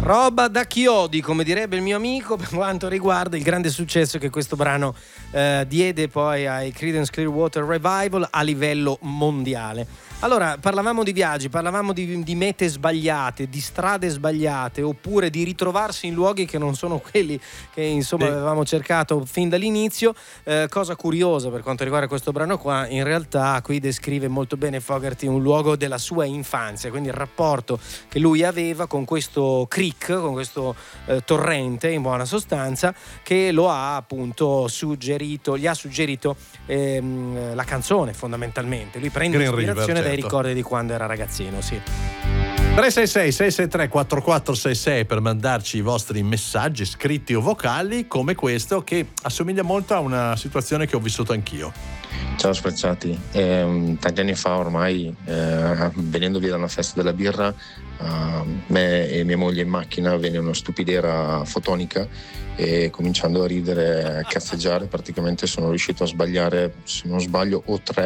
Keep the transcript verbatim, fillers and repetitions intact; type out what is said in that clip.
Roba da chiodi, come direbbe il mio amico, per quanto riguarda il grande successo che questo brano eh, diede poi ai Creedence Clearwater Revival a livello mondiale. Allora, parlavamo di viaggi, parlavamo di, di mete sbagliate, di strade sbagliate, oppure di ritrovarsi in luoghi che non sono quelli che insomma sì. avevamo cercato fin dall'inizio. Eh, cosa curiosa per quanto riguarda questo brano qua, in realtà qui descrive molto bene Fogerty un luogo della sua infanzia, quindi il rapporto che lui aveva con questo creek, con questo eh, torrente in buona sostanza, che lo ha appunto suggerito, gli ha suggerito ehm, la canzone fondamentalmente. Lui prende Green ispirazione River, dai certo. ricordi di quando era ragazzino, sì. tre sei sei sei sei tre quattro quattro sei sei per mandarci i vostri messaggi scritti o vocali, come questo che assomiglia molto a una situazione che ho vissuto anch'io. Ciao Sprezzati, eh, tanti anni fa ormai, eh, venendo via da una festa della birra, eh, me e mia moglie in macchina venne una stupidera fotonica e cominciando a ridere, a cazzeggiare, praticamente sono riuscito a sbagliare, se non sbaglio, o tre